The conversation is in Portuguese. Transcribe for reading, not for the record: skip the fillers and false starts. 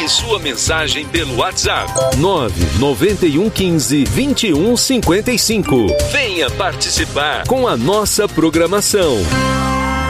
Envie sua mensagem pelo WhatsApp 99115 2155. Venha participar com a nossa programação.